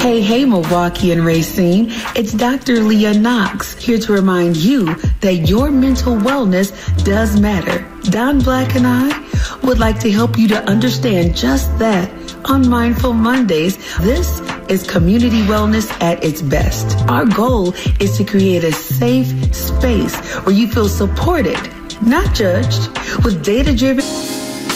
Hey, Milwaukee and Racine. It's Dr. Leah Knox here to remind you that your mental wellness does matter. Don Black and I would like to help you to understand just that on Mindful Mondays. This is community wellness at its best. Our goal is to create a safe space where you feel supported, not judged, with data-driven